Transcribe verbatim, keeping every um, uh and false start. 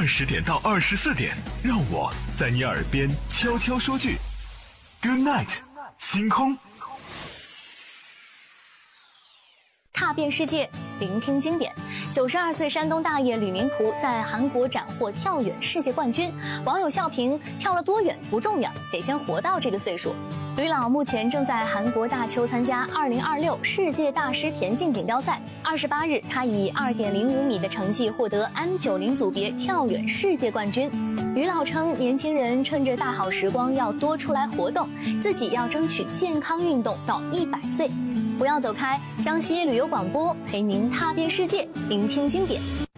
二十点到二十四点，让我在你耳边悄悄说句 Good night， 星空。 踏遍世界，聆听经典。九十二岁山东大爷吕明璞在韩国斩获跳远世界冠军，网友笑评：跳了多远不重要，得先活到这个岁数。吕老目前正在韩国大邱参加二零二六世界大师田径锦标赛。二十八日，他以二点零五米的成绩获得 M 九十 组别跳远世界冠军。吕老称，年轻人趁着大好时光要多出来活动，自己要争取健康运动到一百岁。不要走开，江西旅游广播陪您踏遍世界，聆听经典。